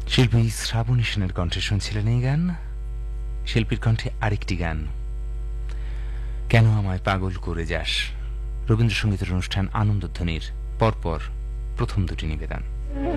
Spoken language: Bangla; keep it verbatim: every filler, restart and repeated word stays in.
শিল্পী শ্রাবণী সেনের কণ্ঠে শুনছিলেন এই গান। শিল্পীর কণ্ঠে আরেকটি গান, কেন আমায় পাগল করে যাস, রবীন্দ্রসঙ্গীতের অনুষ্ঠান আনন্দধ্বনির পরপর প্রথম দুটি নিবেদন।